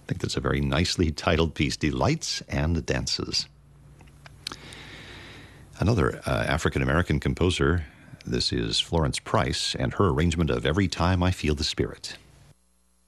think that's a very nicely titled piece, Delights and Dances. Another African-American composer, this is Florence Price, and her arrangement of Every Time I Feel the Spirit.